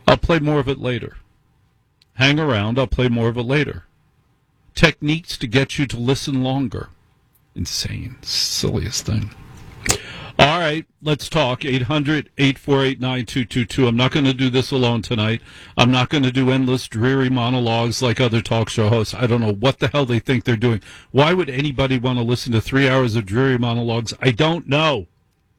I'll play more of it later. Hang around, I'll play more of it later. Techniques to get you to listen longer. Insane. Silliest thing. All right, let's talk. 800-848-9222. I'm not going to do this alone tonight. I'm not going to do endless, dreary monologues like other talk show hosts. I don't know what the hell they think they're doing. Why would anybody want to listen to 3 hours of dreary monologues? I don't know.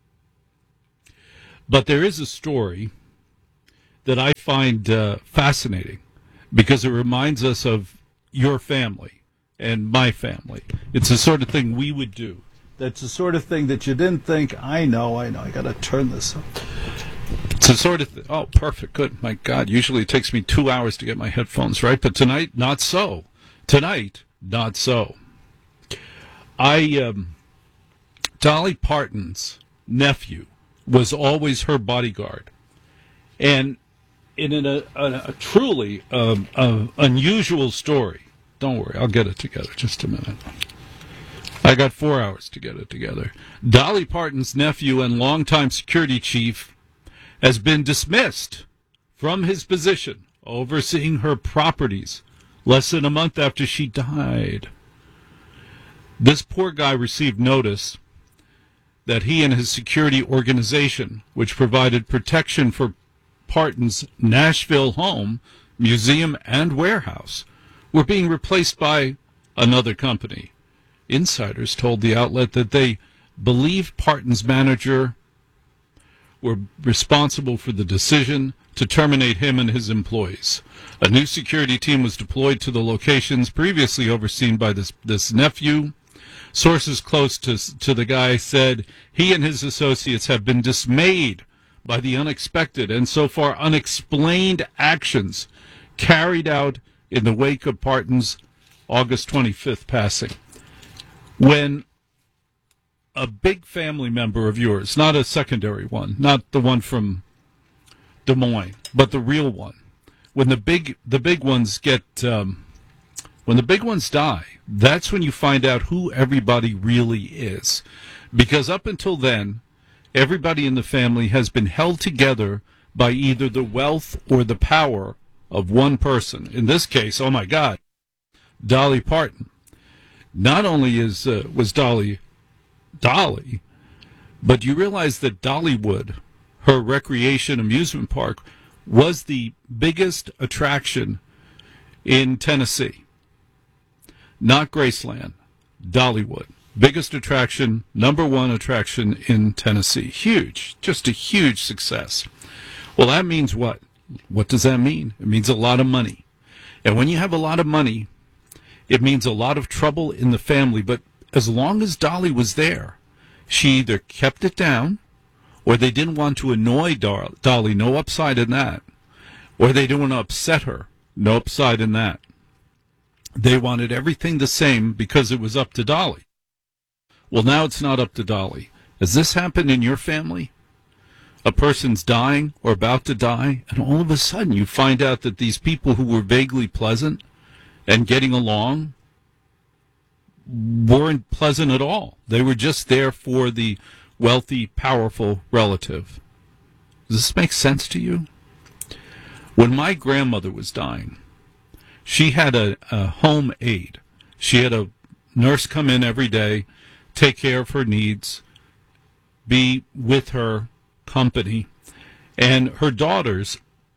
But there is a story that I find fascinating because it reminds us of your family and my family. It's the sort of thing we would do. That's the sort of thing that you didn't think, I know, I got to turn this up. It's the sort of oh, perfect, good. My God, usually it takes me 2 hours to get my headphones right, but tonight, not so. Tonight, not so. Dolly Parton's nephew was always her bodyguard. And in a truly unusual story, don't worry, I'll get it together, just a minute. I got 4 hours to get it together. Dolly Parton's nephew and longtime security chief has been dismissed from his position overseeing her properties less than a month after she died. This poor guy received notice that he and his security organization, which provided protection for Parton's Nashville home, museum, and warehouse, were being replaced by another company. Insiders told the outlet that they believe Parton's manager were responsible for the decision to terminate him and his employees. A new security team was deployed to the locations previously overseen by this nephew. Sources close to the guy said he and his associates have been dismayed by the unexpected and so far unexplained actions carried out in the wake of Parton's August 25th passing. When a big family member of yours, not a secondary one, not the one from Des Moines, but the real one, when the big ones get, when the big ones die, that's when you find out who everybody really is. Because up until then, everybody in the family has been held together by either the wealth or the power of one person. In this case, oh my God, Dolly Parton. Not only was Dolly, but you realize that Dollywood, her recreation amusement park, was the biggest attraction in Tennessee. Not Graceland, Dollywood. Biggest attraction, number one attraction in Tennessee. Huge, just a huge success. Well, that means what? What does that mean? It means a lot of money. And when you have a lot of money, it means a lot of trouble in the family, but as long as Dolly was there, she either kept it down, or they didn't want to annoy Dolly, no upside in that, or they didn't want to upset her, no upside in that. They wanted everything the same because it was up to Dolly. Well, now it's not up to Dolly. Has this happened in your family? A person's dying or about to die, and all of a sudden you find out that these people who were vaguely pleasant and getting along weren't pleasant at all. They were just there for the wealthy, powerful relative. Does this make sense to you? When my grandmother was dying, she had a home aide. She had a nurse come in every day, take care of her needs, be with her company, and her daughters,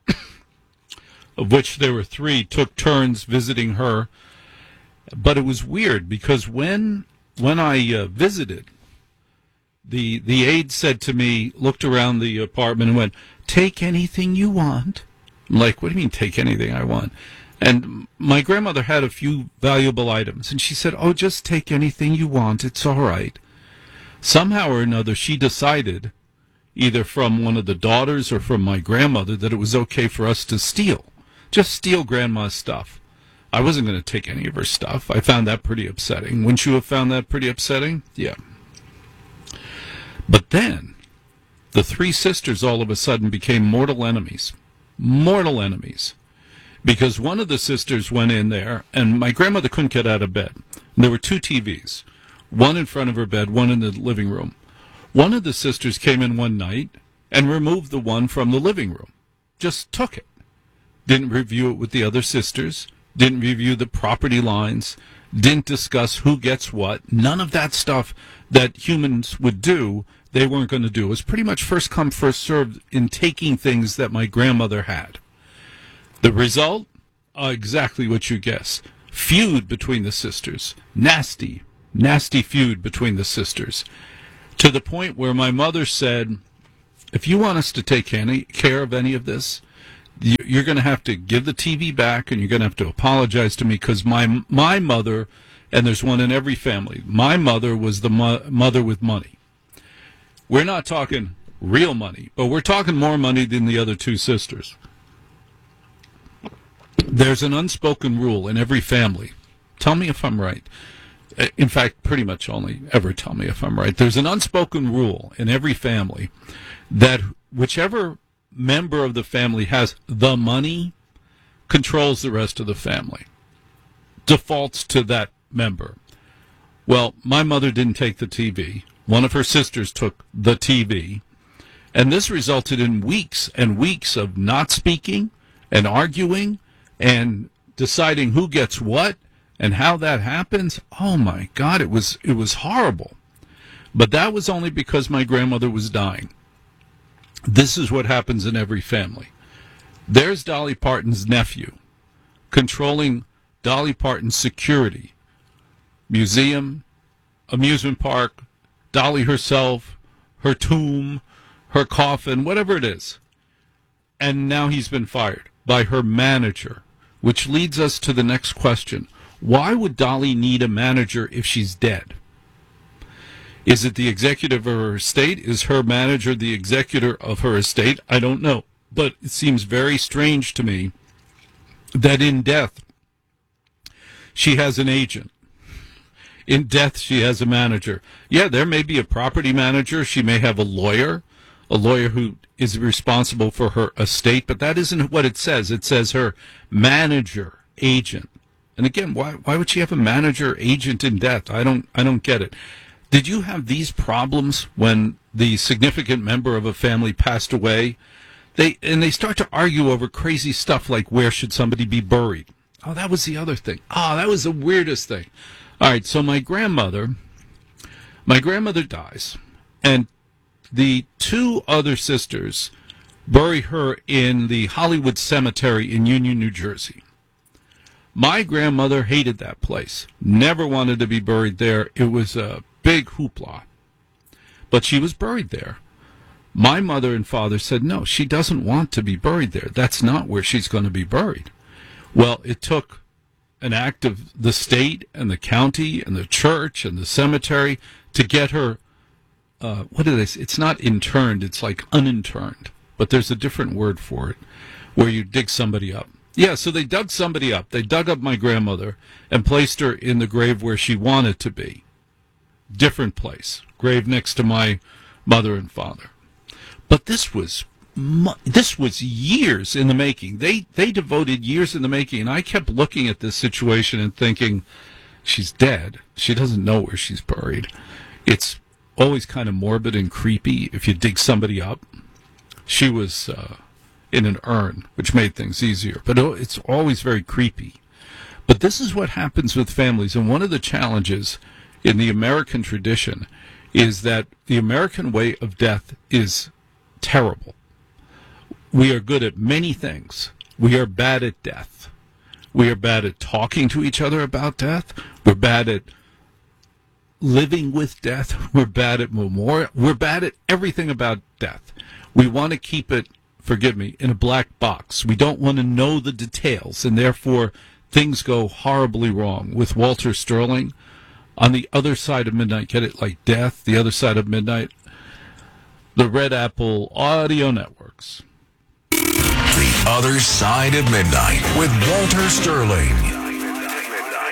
of which there were 3, took turns visiting her. But it was weird because when I visited, the aide said to me, looked around the apartment and went, "Take anything you want." I'm like, "What do you mean take anything I want?" And my grandmother had a few valuable items, and she said, "Oh, just take anything you want. It's all right." Somehow or another, she decided, either from one of the daughters or from my grandmother, that it was okay for us to steal. Just steal Grandma's stuff. I wasn't going to take any of her stuff. I found that pretty upsetting. Wouldn't you have found that pretty upsetting? Yeah. But then, the 3 sisters all of a sudden became mortal enemies. Mortal enemies. Because one of the sisters went in there, and my grandmother couldn't get out of bed. And there were 2 TVs. One in front of her bed, one in the living room. One of the sisters came in one night and removed the one from the living room. Just took it. didn't review it with the other sisters, didn't review the property lines, didn't discuss who gets what. None of that stuff that humans would do, they weren't going to do. It was pretty much first come, first served in taking things that my grandmother had. The result? Exactly what you guessed. Feud between the sisters. Nasty feud between the sisters. To the point where my mother said, if you want us to take care of any of this, you're going to have to give the TV back, and you're going to have to apologize to me, because my mother, and there's one in every family, my mother was the mother with money. We're not talking real money, but we're talking more money than the other two sisters. There's an unspoken rule in every family. Tell me if I'm right. In fact, pretty much only ever tell me if I'm right. There's an unspoken rule in every family that whichever member of the family has the money controls the rest of the family, defaults to that member. Well, my mother didn't take the TV. One of her sisters took the TV, and this resulted in weeks and weeks of not speaking and arguing and deciding who gets what and how that happens. Oh my God, it was horrible. But that was only because my grandmother was dying. This is what happens in every family. There's Dolly Parton's nephew controlling Dolly Parton's security, museum, amusement park, Dolly herself, her tomb, her coffin, whatever it is. And now he's been fired by her manager, which leads us to the next question. Why would Dolly need a manager if she's dead? Is it the executive of her estate? Is her manager the executor of her estate? I don't know. But it seems very strange to me that in death, she has an agent. In death, she has a manager. Yeah, there may be a property manager. She may have a lawyer who is responsible for her estate, but that isn't what it says. It says her manager, agent. And again, why would she have a manager, agent in death? I don't get it. Did you have these problems when the significant member of a family passed away? They start to argue over crazy stuff like where should somebody be buried. Oh, that was the other thing. Oh, that was the weirdest thing. All right, so my grandmother dies, and the two other sisters bury her in the Hollywood Cemetery in Union, New Jersey. My grandmother hated that place, never wanted to be buried there. It was a big hoopla, but she was buried there. My mother and father said, no, she doesn't want to be buried there. That's not where she's going to be buried. Well, it took an act of the state and the county and the church and the cemetery to get her, what do they say? It's not interned, it's like uninterned, but there's a different word for it, where you dig somebody up. Yeah, so they dug somebody up. They dug up my grandmother and placed her in the grave where she wanted to be. Different place, grave next to my mother and father. But this was years in the making. They devoted years in the making, and I kept looking at this situation and thinking, she's dead. She doesn't know where she's buried. It's always kind of morbid and creepy if you dig somebody up. She was in an urn, which made things easier, but it's always very creepy. But this is what happens with families, and one of the challenges in the American tradition is that the American way of death is terrible. We are good at many things. We are bad at death. We are bad at talking to each other about death. We're bad at living with death. We're bad at memorial. We're bad at everything about death. We want to keep it, forgive me, in a black box. We don't want to know the details, and therefore things go horribly wrong. With Walter Sterling, On the Other Side of Midnight, get it, like death, The Other Side of Midnight, the Red Apple Audio Networks. The Other Side of Midnight with Walter Sterling.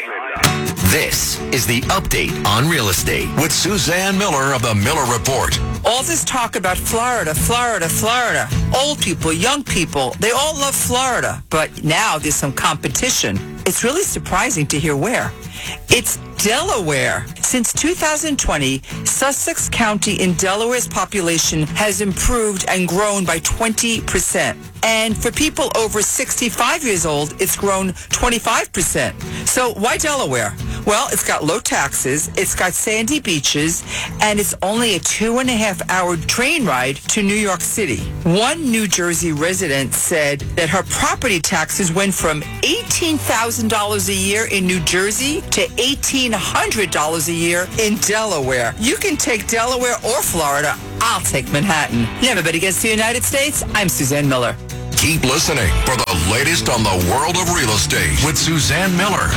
This is the Update on Real Estate with Suzanne Miller of the Miller Report All this talk about Florida, Florida, Florida. Old people, young people, they all love Florida. But now there's some competition. It's really surprising to hear where. It's Delaware. Since 2020, Sussex County in Delaware's population has improved and grown by 20%. And for people over 65 years old, it's grown 25%. So why Delaware? Well, it's got low taxes, it's got sandy beaches, and it's only a 2.5-hour train ride to New York City. One New Jersey resident said that her property taxes went from $18,000 a year in New Jersey to $1,800 a year in Delaware. You can take Delaware or Florida. I'll take Manhattan. Never bet against the United States. I'm Suzanne Miller. Keep listening for the latest on the world of real estate with Suzanne Miller.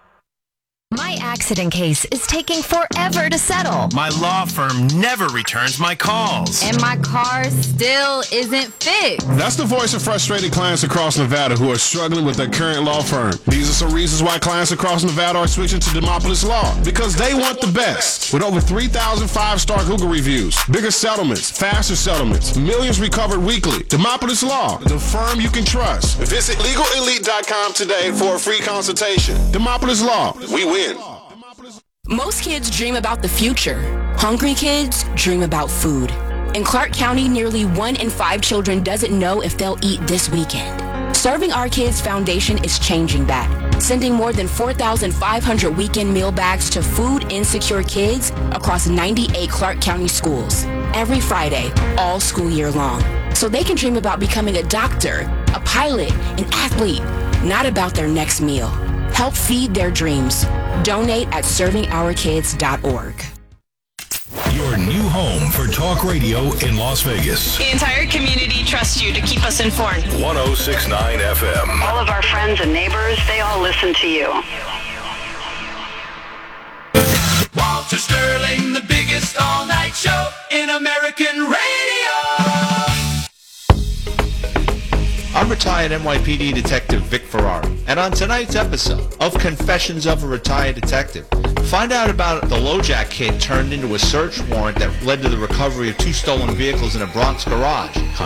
My accident case is taking forever to settle. My law firm never returns my calls. And my car still isn't fixed. That's the voice of frustrated clients across Nevada who are struggling with their current law firm. These are some reasons why clients across Nevada are switching to Demopolis Law. Because they want the best. With over 3,000 5-star Google reviews, bigger settlements, faster settlements, millions recovered weekly. Demopolis Law, the firm you can trust. Visit LegalElite.com today for a free consultation. Demopolis Law, we win. Most kids dream about the future. Hungry kids dream about food. In Clark County, nearly 1 in 5 children doesn't know if they'll eat this weekend. Serving Our Kids Foundation is changing that, sending more than 4,500 weekend meal bags to food insecure kids across 98 Clark County schools every Friday, all school year long, so they can dream about becoming a doctor, a pilot, an athlete, not about their next meal. Help feed their dreams. Donate at ServingOurKids.org. Your new home for talk radio in Las Vegas. The entire community trusts you to keep us informed. 106.9 FM. All of our friends and neighbors, they all listen to you. Walter Sterling, the biggest all-night show in American radio. I'm retired NYPD Detective Vic Ferrari, and on tonight's episode of Confessions of a Retired Detective, find out about the LoJack kid turned into a search warrant that led to the recovery of 2 stolen vehicles in a Bronx garage.